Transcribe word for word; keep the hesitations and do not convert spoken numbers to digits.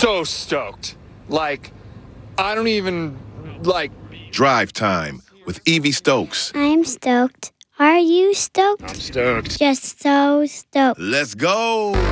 so stoked. Like, I don't even, like... Drive Time with Evie Stokes. I'm stoked. Are you stoked? I'm stoked. Just so stoked. Let's go.